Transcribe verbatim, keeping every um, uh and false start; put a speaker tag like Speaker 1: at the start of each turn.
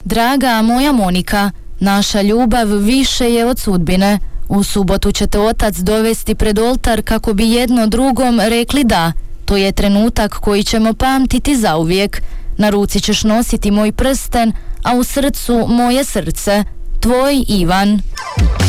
Speaker 1: Draga moja Monika, naša ljubav više je od sudbine. U subotu će te otac dovesti pred oltar kako bi jedno drugom rekli da. To je trenutak koji ćemo pamtiti zauvijek. Na ruci ćeš nositi moj prsten, a u srcu moje srce. Tvoj Ivan.